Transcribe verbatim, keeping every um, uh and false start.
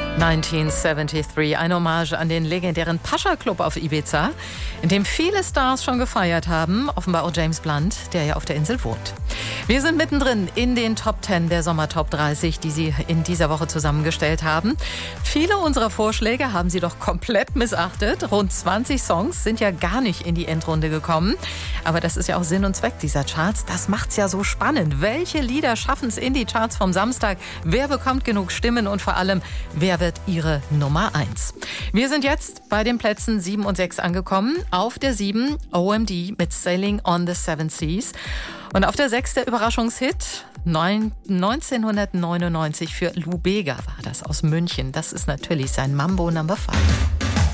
neunzehnhundertdreiundsiebzig, eine Hommage an den legendären Pascha Club auf Ibiza, in dem viele Stars schon gefeiert haben, offenbar auch James Blunt, der ja auf der Insel wohnt. Wir sind mittendrin in den Top zehn der Sommer Top dreißig, die Sie in dieser Woche zusammengestellt haben. Viele unserer Vorschläge haben Sie doch komplett missachtet. Rund zwanzig Songs sind ja gar nicht in die Endrunde gekommen. Aber das ist ja auch Sinn und Zweck dieser Charts. Das macht's ja so spannend. Welche Lieder schaffen es in die Charts vom Samstag? Wer bekommt genug Stimmen und vor allem, wer wird Ihre Nummer eins? Wir sind jetzt bei den Plätzen sieben und sechs angekommen. Auf der sieben O M D mit Sailing on the Seven Seas. Und auf der sechs der Überraschungshit neunzehnhundertneunundneunzig für Lou Bega war das aus München. Das ist natürlich sein Mambo Number Five.